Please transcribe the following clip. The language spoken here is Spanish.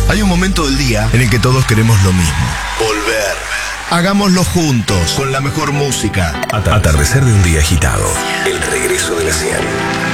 Hay un momento del día en el que todos queremos lo mismo. Volver. Hagámoslo juntos, con la mejor música. Atardecer de un día agitado. El regreso de la 100.